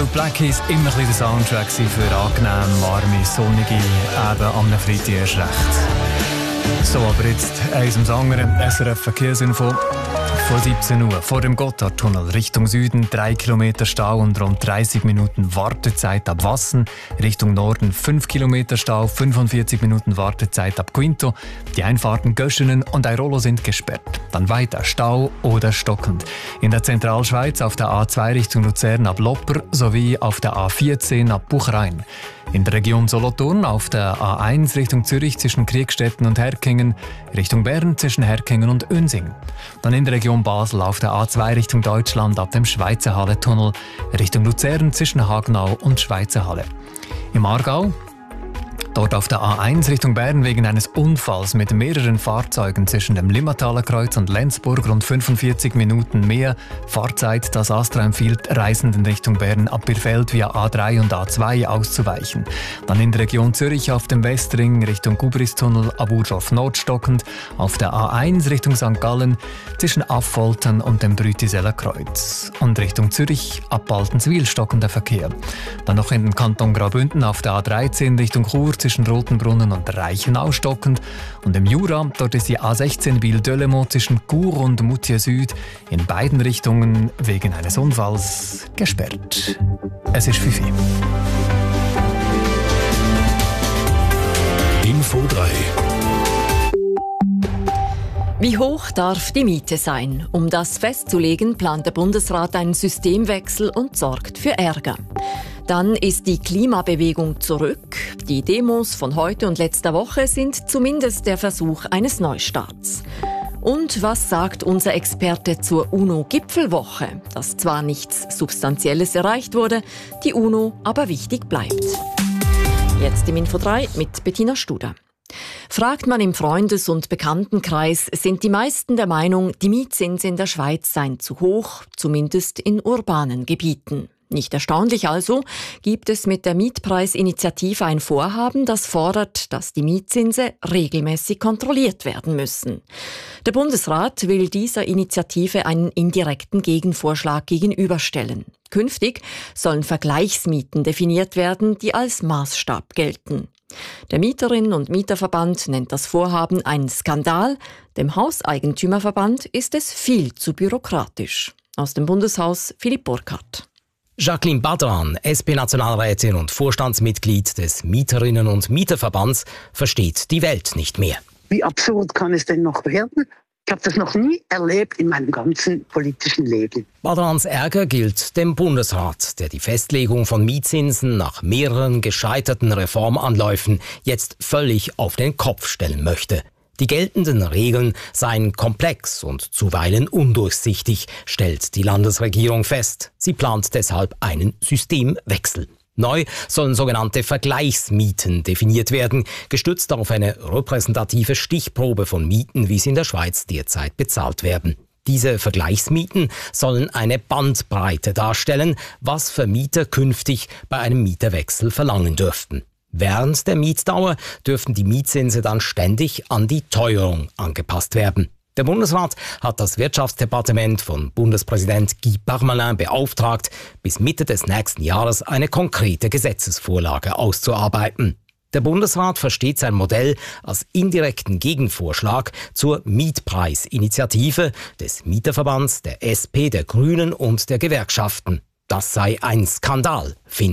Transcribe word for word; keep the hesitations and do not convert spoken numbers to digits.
weil Black Keys immer ein bisschen der Soundtrack sind für angenehm, warme, sonnige, eben am Freitag erst recht. So, aber jetzt eins ums andere. S R F Verkehrsinfo vor siebzehn Uhr. Vor dem Gotthardtunnel Richtung Süden drei Kilometer Stau und rund dreißig Minuten Wartezeit ab Wassen. Richtung Norden fünf Kilometer Stau, fünfundvierzig Minuten Wartezeit ab Quinto. Die Einfahrten Göschenen und Airolo sind gesperrt. Dann weiter Stau oder stockend. In der Zentralschweiz auf der A zwei Richtung Luzern ab Lopper sowie auf der A vierzehn ab Buchrein. In der Region Solothurn auf der A eins Richtung Zürich zwischen Kriegstetten und Herkingen, Richtung Bern zwischen Herkingen und Önsing. Dann in der Region Basel auf der A zwei Richtung Deutschland ab dem Schweizer Halle-Tunnel, Richtung Luzern zwischen Hagenau und Schweizer Halle. Im Aargau, dort auf der A eins Richtung Bern wegen eines Unfalls mit mehreren Fahrzeugen zwischen dem Limmathaler Kreuz und Lenzburg rund fünfundvierzig Minuten mehr Fahrzeit. Das Astra empfiehlt Reisenden Richtung Bern ab Birfeld via A drei und A zwei auszuweichen. Dann in der Region Zürich auf dem Westring Richtung Gubristunnel ab Urdorf Nord stockend, auf der A eins Richtung Sankt Gallen zwischen Affoltern und dem Brütiseller Kreuz und Richtung Zürich ab Baltenswil stockender Verkehr. Dann noch in den Kanton Graubünden auf der A dreizehn Richtung Chur zwischen Rotenbrunnen und Reichenau stockend und im Jura, dort ist die A sechzehn Biel-Delemont zwischen Chur und Moutier Süd in beiden Richtungen wegen eines Unfalls gesperrt. Es ist fünf Uhr. Info drei. Wie hoch darf die Miete sein? Um das festzulegen, plant der Bundesrat einen Systemwechsel und sorgt für Ärger. Dann ist die Klimabewegung zurück. Die Demos von heute und letzter Woche sind zumindest der Versuch eines Neustarts. Und was sagt unser Experte zur UNO-Gipfelwoche? Dass zwar nichts Substanzielles erreicht wurde, die UNO aber wichtig bleibt. Jetzt im Info drei mit Bettina Studer. Fragt man im Freundes- und Bekanntenkreis, sind die meisten der Meinung, die Mietzinse in der Schweiz seien zu hoch, zumindest in urbanen Gebieten. Nicht erstaunlich also, gibt es mit der Mietpreisinitiative ein Vorhaben, das fordert, dass die Mietzinse regelmäßig kontrolliert werden müssen. Der Bundesrat will dieser Initiative einen indirekten Gegenvorschlag gegenüberstellen. Künftig sollen Vergleichsmieten definiert werden, die als Maßstab gelten. Der Mieterinnen- und Mieterverband nennt das Vorhaben einen Skandal. Dem Hauseigentümerverband ist es viel zu bürokratisch. Aus dem Bundeshaus Philipp Burkhardt. Jacqueline Badran, S P-Nationalrätin und Vorstandsmitglied des Mieterinnen- und Mieterverbands, versteht die Welt nicht mehr. Wie absurd kann es denn noch werden? Ich habe das noch nie erlebt in meinem ganzen politischen Leben. Badrans Ärger gilt dem Bundesrat, der die Festlegung von Mietzinsen nach mehreren gescheiterten Reformanläufen jetzt völlig auf den Kopf stellen möchte. Die geltenden Regeln seien komplex und zuweilen undurchsichtig, stellt die Landesregierung fest. Sie plant deshalb einen Systemwechsel. Neu sollen sogenannte Vergleichsmieten definiert werden, gestützt auf eine repräsentative Stichprobe von Mieten, wie sie in der Schweiz derzeit bezahlt werden. Diese Vergleichsmieten sollen eine Bandbreite darstellen, was Vermieter künftig bei einem Mieterwechsel verlangen dürften. Während der Mietdauer dürften die Mietzinse dann ständig an die Teuerung angepasst werden. Der Bundesrat hat das Wirtschaftsdepartement von Bundespräsident Guy Parmelin beauftragt, bis Mitte des nächsten Jahres eine konkrete Gesetzesvorlage auszuarbeiten. Der Bundesrat versteht sein Modell als indirekten Gegenvorschlag zur Mietpreisinitiative des Mieterverbands, der S P, der Grünen und der Gewerkschaften. Das sei ein Skandal, findet